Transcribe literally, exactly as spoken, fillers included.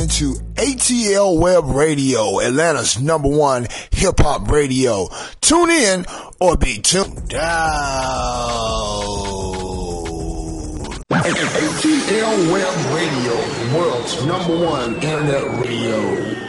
to A T L Web Radio, Atlanta's number one hip hop radio. Tune in or be tuned down. A T L Web Radio, the world's number one internet radio.